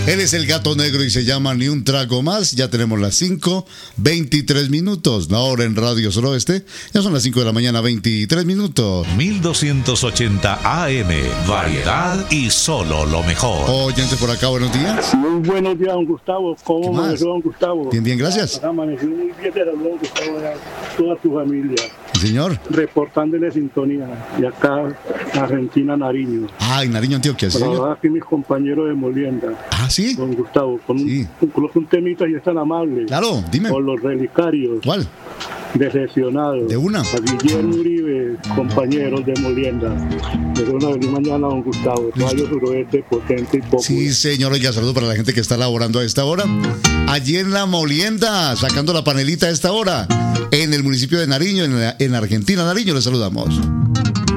Él es el Gato Negro y se llama Ni un trago más. Ya tenemos las 5:23. Ahora en Radio Suroeste. Ya son las 5 de la mañana, 23 minutos. 1280 AM. Variedad y solo lo mejor. Oyente por acá, buenos días. Muy buenos días, don Gustavo. ¿Cómo amaneció, don Gustavo? Bien, bien, gracias. Amaneció muy bien, don Gustavo, toda tu familia. Sí, señor. Reportándole sintonía. Y acá, Argentina, Nariño. En Nariño, Antioquia, sí, señor. Aquí mis compañeros de Molienda. ¿Sí? Don Gustavo, con un temita y es tan amable. Claro, dime. Con los relicarios. ¿Cuál? Decepcionados. De una. A Guillermo Uribe, compañeros de Molienda. De una feliz mañana, don Gustavo. Radio Suroeste, potente y poco. Sí, señor. Oiga, saludo para la gente que está laborando a esta hora. Allí en la Molienda, sacando la panelita a esta hora. En el municipio de Nariño, en Argentina, Nariño, les saludamos.